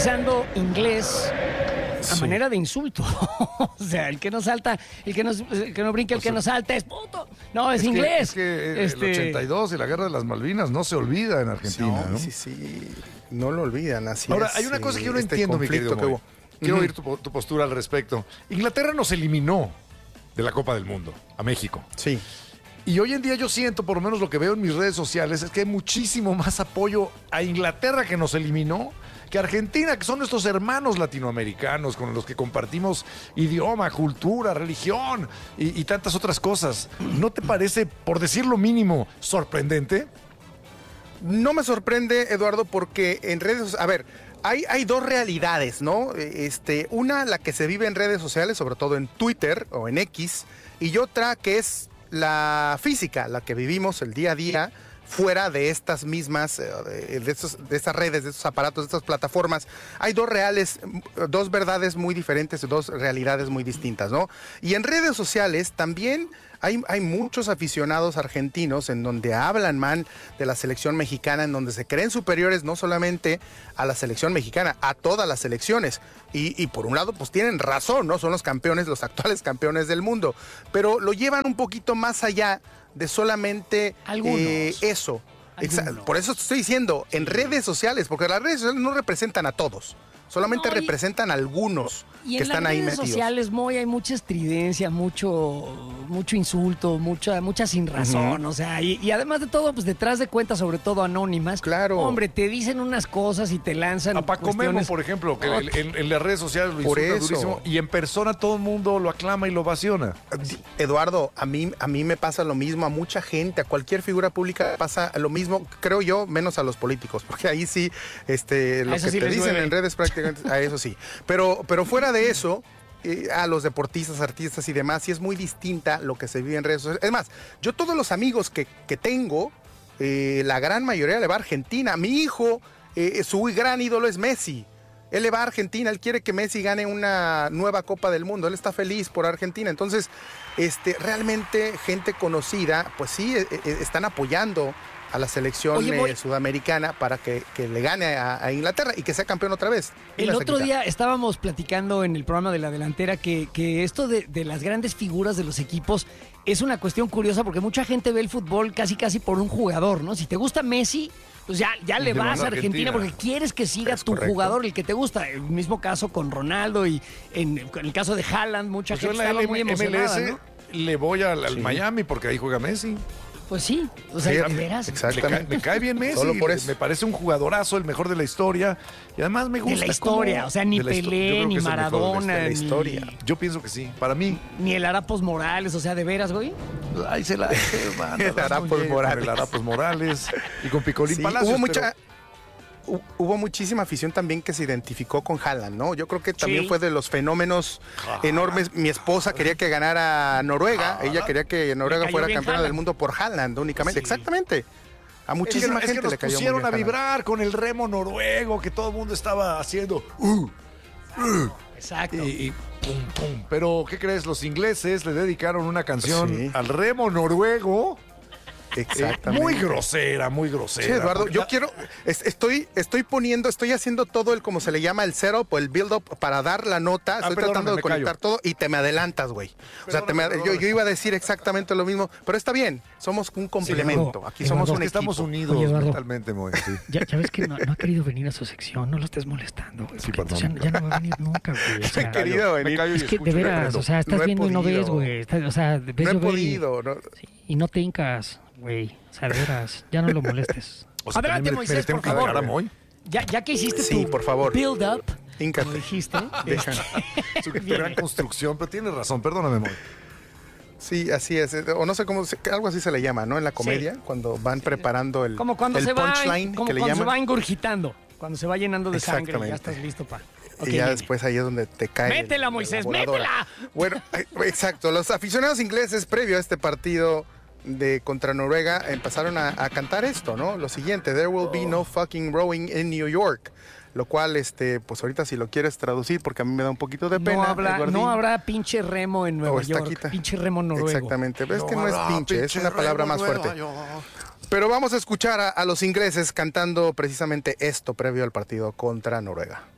utilizando inglés a manera de insulto. O sea, el que no salta, el que no brinca, el que no salta es puto. No, es inglés. Es que el 82 y la guerra de las Malvinas no se olvida en Argentina, ¿no? Sí, no lo olvidan, así Ahora, es, hay una cosa que yo no este entiendo, mi querido conflicto que Moy. hubo. Quiero oír tu postura al respecto. Inglaterra nos eliminó de la Copa del Mundo a México. Sí. Y hoy en día yo siento, por lo menos lo que veo en mis redes sociales, es que hay muchísimo más apoyo a Inglaterra, que nos eliminó, que a Argentina, que son nuestros hermanos latinoamericanos con los que compartimos idioma, cultura, religión y tantas otras cosas. ¿No te parece, por decir lo mínimo, sorprendente? No me sorprende, Eduardo, porque en redes... A ver, hay dos realidades, ¿no? Una, la que se vive en redes sociales, sobre todo en Twitter o en X, y otra que es la física, la que vivimos el día a día fuera de estas mismas, de estas redes, de estos aparatos, de estas plataformas. Hay dos verdades muy diferentes, dos realidades muy distintas, ¿no? Y en redes sociales también hay muchos aficionados argentinos en donde hablan mal de la selección mexicana, en donde se creen superiores no solamente a la selección mexicana, a todas las selecciones. Y por un lado, pues tienen razón, ¿no? Son los campeones, los actuales campeones del mundo. Pero lo llevan un poquito más allá de solamente eso. Por eso te estoy diciendo, en redes sociales, porque las redes sociales no representan a todos, solamente representan a algunos que están ahí metidos. En las redes sociales, Moy, hay mucha estridencia, mucho insulto, mucha sin razón, o sea, y además de todo, pues detrás de cuentas, sobre todo anónimas, claro, hombre, te dicen unas cosas y te lanzan a Paco Memo, por ejemplo, que en las redes sociales lo insulta durísimo, y en persona todo el mundo lo aclama y lo ovaciona. Eduardo, a mí me pasa lo mismo, a mucha gente, a cualquier figura pública pasa lo mismo, creo yo, menos a los políticos, porque ahí sí, lo que sí te dicen en redes prácticamente, a eso sí. Pero fuera de eso, a los deportistas, artistas y demás, sí es muy distinta lo que se vive en redes sociales. Es más, yo todos los amigos que tengo, la gran mayoría le va a Argentina. Mi hijo, su gran ídolo es Messi. Él le va a Argentina, él quiere que Messi gane una nueva Copa del Mundo, él está feliz por Argentina. Entonces, realmente gente conocida, pues sí, están apoyando a la selección sudamericana para que le gane a Inglaterra y que sea campeón otra vez. El otro día estábamos platicando en el programa de La Delantera que esto de las grandes figuras de los equipos es una cuestión curiosa porque mucha gente ve el fútbol casi por un jugador, ¿no? Si te gusta Messi, pues ya le vas a Argentina porque quieres que siga tu jugador, el que te gusta. El mismo caso con Ronaldo y en el caso de Haaland, mucha gente estaba muy emocionada, MLS, ¿no? Le voy al Miami porque ahí juega Messi. Pues sí, o sea, de veras. Exactamente. Me cae bien Messi. Solo por eso. Me parece un jugadorazo, el mejor de la historia. Y además me gusta. De la historia, o sea, ni Pelé, ni Maradona, de la historia. Yo pienso que sí, para mí. Ni el Arapos Morales, o sea, de veras, güey. Ahí se la manda. El Arapos Morales. Y con Picolín Palacios. Hubo muchísima afición también que se identificó con Haaland, ¿no? Yo creo que también fue de los fenómenos enormes. Mi esposa quería que ganara Noruega. Ella quería que Noruega fuera campeona del mundo por Haaland únicamente. Sí. Exactamente. A muchísima gente nos le cayó pusieron muy bien a vibrar con el remo noruego que todo el mundo estaba haciendo. Exacto. Y pum, pum. Pero, ¿qué crees? Los ingleses le dedicaron una canción al remo noruego. Exactamente. Muy grosera, muy grosera. Sí, Eduardo, yo quiero, estoy haciendo todo el, como se le llama, el setup o el build-up para dar la nota. Estoy tratando de conectar todo y te me adelantas, güey. O sea, yo iba a decir exactamente lo mismo, pero está bien, somos un complemento. Sí, aquí somos un equipo. Estamos unidos mentalmente, Moy. Sí. Ya ves que no ha querido venir a su sección, no lo estés molestando, güey. Sí, perdón. Ya no va a venir nunca, güey. O sea, he querido venir. Es que de veras, o sea, estás viendo y no ves, güey. O sea, ves no he podido, ¿no? Sí, y no te hincas, güey. O sea, de veras, ya no lo molestes. O sea, adelante, Moisés, por favor. Ya que hiciste tu por favor. build-up, Híncate. como dijiste. Su gran construcción, pero tienes razón, perdóname, Moy. Sí, así es. O no sé cómo, algo así se le llama, ¿no? En la comedia, cuando van preparando el punchline, como que le cuando llaman. se va ingurgitando, cuando se va llenando de sangre, ya estás listo para... Okay, y ya después ahí es donde te cae. ¡Métela, Moisés, métela! Bueno, exacto. Los aficionados ingleses, previo a este partido contra Noruega, empezaron a cantar esto, ¿no? Lo siguiente: There will be no fucking rowing in New York. Lo cual, pues ahorita si lo quieres traducir, porque a mí me da un poquito de pena. No habrá pinche remo en Nueva York. Pinche remo noruego. Exactamente. Pero es que no es pinche, es una palabra más fuerte. Pero vamos a escuchar a los ingleses cantando precisamente esto previo al partido contra Noruega.